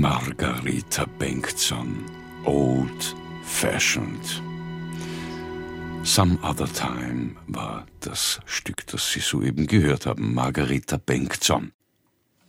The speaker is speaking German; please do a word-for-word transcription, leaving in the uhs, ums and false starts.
Margarita Bengtsson, Old Fashioned. Some Other Time war das Stück, das Sie soeben gehört haben, Margarita Bengtsson.